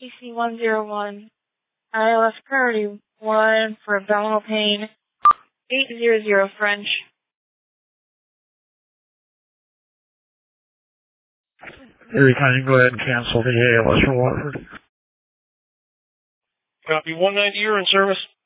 EC101, ILS priority 1 for abdominal pain, 800 French. Erie County, go ahead and cancel the ALS for Waterford. Copy. 190, you're in service.